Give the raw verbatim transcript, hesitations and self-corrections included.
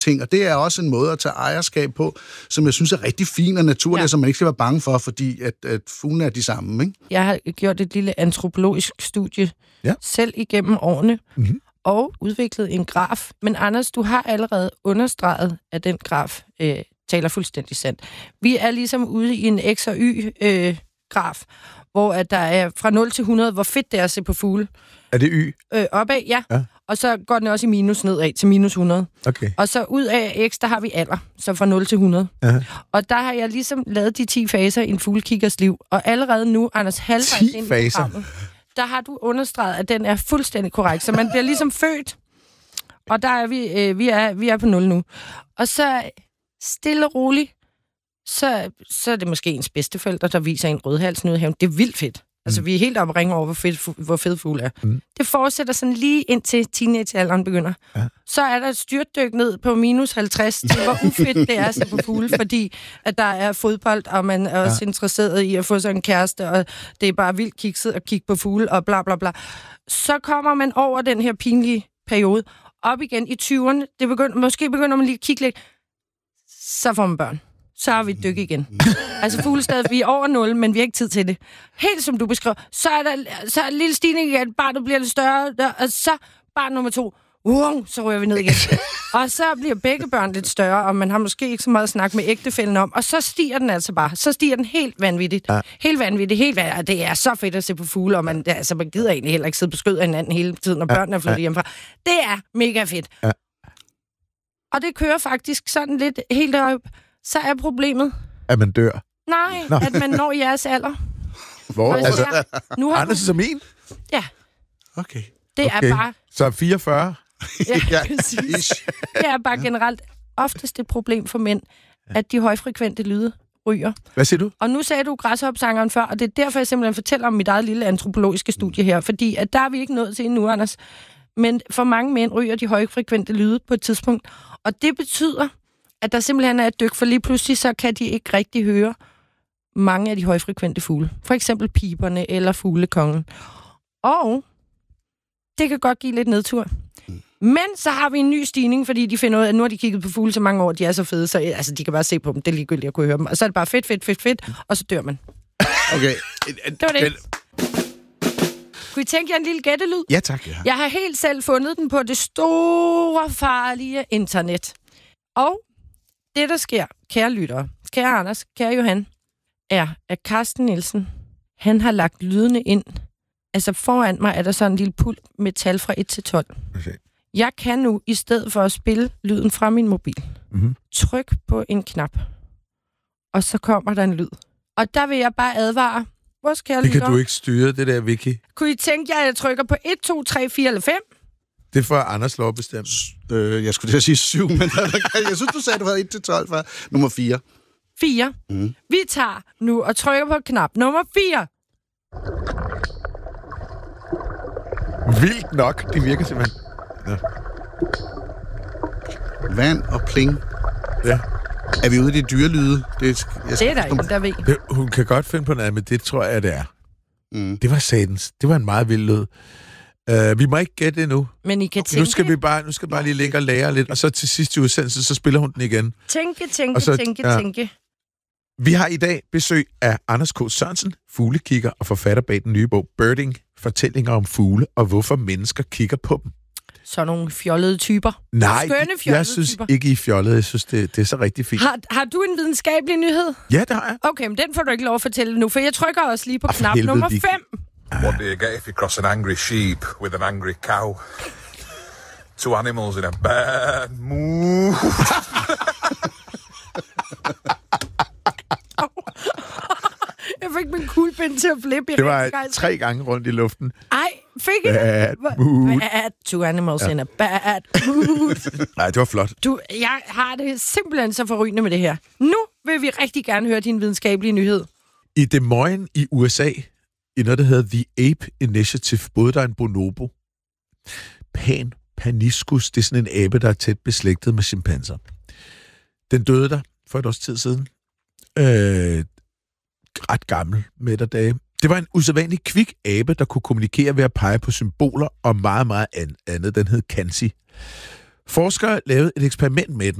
ting, og det er også en måde at tage ejerskab på, som jeg synes er rigtig fin og naturlig, ja. Som man ikke skal være bange for, fordi at, at fuglene er de samme, ikke? Jeg har gjort et lille antropologisk studie ja. selv igennem årene, mm-hmm. og udviklet en graf. Men Anders, du har allerede understreget, at den graf øh, taler fuldstændig sandt. Vi er ligesom ude i en X og Y-graf, øh, hvor at der er fra nul til hundrede, hvor fedt det er at se på fugle. Er det Y? Øh, opad, ja. ja. Og så går den også i minus nedad til minus hundrede. Okay. Og så ud af X, der har vi alder, så fra nul til hundrede. Uh-huh. Og der har jeg ligesom lavet de ti faser i en fuglekiggers liv. Og allerede nu, Anders, halvvejs ind i programmet, der har du understreget, at den er fuldstændig korrekt. Så man bliver ligesom født, og der er vi, øh, vi, er, vi er på nul nu. Og så stille og roligt, så, så er det måske ens bedsteforældre, der viser en rødhals nede i haven. Det er vildt fedt. Altså, mm. vi er helt oppe og ringer over, hvor fed, hvor fed fugle er. Mm. Det fortsætter sådan lige indtil teenagealderen begynder. Ja. Så er der et styrtdyk ned på minus halvtreds til, hvor ufedt det er at se på fugle, fordi at der er fodbold, og man er også ja. interesseret i at få sig en kæreste, og det er bare vildt kikset at kigge på fugle, og bla bla bla. Så kommer man over den her pinlige periode, op igen i tyverne. Det begynder, måske begynder man lige at kigge lidt. Så får man børn. Så har vi et dyk igen. Altså fuglestadet, vi er over nul, men vi har ikke tid til det. Helt som du beskrev, så er der, så er der en lille stigning igen, barnet bliver lidt større, der, og så barn nummer to, wow, så ryger vi ned igen. Og så bliver begge børn lidt større, og man har måske ikke så meget at snakke med ægtefælden om, og så stiger den altså bare. Så stiger den helt vanvittigt. Ja. Helt vanvittigt, helt vanvittigt. Det er så fedt at se på fugle, og man, altså, man gider egentlig heller ikke sidde på skød af hinanden hele tiden, når børnene er flyttet ja. hjemmefra. Det er mega fedt. Ja. Og det kører faktisk sådan lidt helt op. Så er problemet... At man dør? Nej, Nå. at man når jeres alder. Hvor? Altså, her, nu har Anders du... som en? Ja. Okay. Det okay. er bare... Så fireogfyrre? Ja, præcis. Det er bare generelt oftest et problem for mænd, at de højfrekvente lyde ryger. Hvad siger du? Og nu sagde du græshopsangeren før, og det er derfor, jeg simpelthen fortæller om mit eget lille antropologiske studie her, fordi at der er vi ikke nået til endnu, Anders. Men for mange mænd ryger de højfrekvente lyde på et tidspunkt, og det betyder... at der simpelthen er et dyk, for lige pludselig så kan de ikke rigtig høre mange af de højfrekvente fugle. For eksempel piberne eller fuglekongen. Og det kan godt give lidt nedtur. Men så har vi en ny stigning, fordi de finder ud af, at nu har de kigget på fugle så mange år, de er så fede, så altså, de kan bare se på dem. Det er ligegyldigt at kunne høre dem. Og så er det bare fedt, fedt, fedt, fedt, og så dør man. Okay. Det var det. Kunne I tænke jer en lille gættelyd? Ja, tak. Ja. Jeg har helt selv fundet den på det store, farlige internet. Og det, der sker, kære lyttere, kære Anders, kære Johan, er, at Carsten Nielsen, han har lagt lydene ind. Altså foran mig er der sådan en lille pult med tal fra et til tolv. Okay. Jeg kan nu, i stedet for at spille lyden fra min mobil, mm-hmm. tryk på en knap, og så kommer der en lyd. Og der vil jeg bare advare vores kære lyttere. Det kan du ikke styre, det der, Vicky. Kunne I tænke jer, at jeg trykker på et, to, tre, fire eller fem? Det får Anders lov bestemt. Øh, jeg skulle til at sige syv, men jeg synes, du sagde, at du havde et til tolv for nummer fire. fire. Mm. Vi tager nu og trykker på knap nummer fire. Vildt nok. Det virker simpelthen. Ja. Vand og pling. Ja. Er vi ude i de dyrelyde? Det, jeg det er der ikke, der ved. Det, hun kan godt finde på noget, men det tror jeg, det er. Mm. Det var satans. Det var en meget vild lyd. Uh, vi må ikke gætte det nu. Men I kan tænke... Nu skal vi bare, nu skal bare lige ligge og lære lidt, og så til sidst i udsendelsen, så spiller hun den igen. Tænke, tænke, så, tænke, ja. tænke. Vi har i dag besøg af Anders K. Sørensen, fuglekigger og forfatter bag den nye bog Birding, fortællinger om fugle og hvorfor mennesker kigger på dem. Så nogle fjollede typer. Nej, Skønne fjollede jeg synes typer. ikke, I er fjollede. Jeg synes, det, det er så rigtig fint. Har, har du en videnskabelig nyhed? Ja, det har jeg. Okay, men den får du ikke lov at fortælle nu, for jeg trykker også lige på oh, knap nummer fem. What do you get if you cross an angry sheep with an angry cow? Two animals in a bad mood. Jeg fik min kuglepind til at flippe. Det var tre gange rundt i luften. Ej, fik jeg bad mood. Bad, two animals ja. in a bad mood. Nej, det var flot. Du, jeg har det simpelthen så forrygende med det her. Nu vil vi rigtig gerne høre din videnskabelige nyhed. I Des Moines i U S A, i noget, der hedder The Ape Initiative, boede der en bonobo. Pan paniscus, det er sådan en abe, der er tæt beslægtet med chimpanser. Den døde der for et års tid siden. Øh, ret gammel, med dage. Det var en usædvanlig kvik abe, der kunne kommunikere ved at pege på symboler og meget, meget andet. Den hed Kansi. Forskere lavede et eksperiment med den.